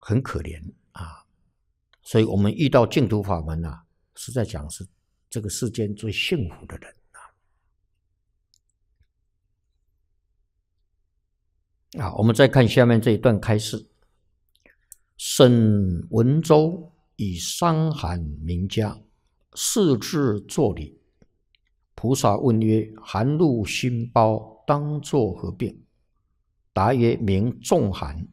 很可怜啊。所以我们遇到净土法门啊，实在讲是这个世间最幸福的人啊。我们再看下面这一段开示：沈文州以伤寒名家，视之作礼。菩萨问曰：寒入心包，当作何病？答曰：名重寒，